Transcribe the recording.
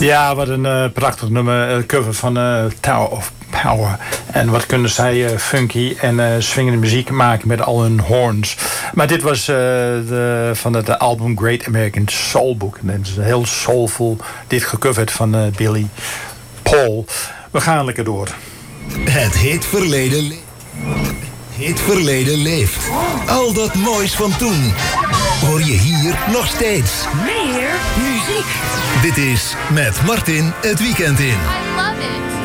Ja, wat een prachtig nummer. Cover van Tower of Power. En wat kunnen zij funky en swingende muziek maken met al hun horns. Maar dit was van het album Great American Soulbook. En het is heel soulful. Dit gecoverd van Billy Paul. We gaan lekker door. Het hitverleden leeft. Al dat moois van toen hoor je hier nog steeds. Meer muziek. Dit is Met Martin het weekend in. I love it.